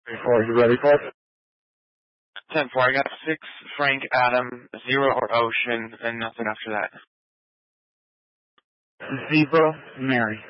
4, you ready for it? 10-4, I got 6 Frank, Adam, 0 or Ocean, and nothing after that. Zebra, Mary.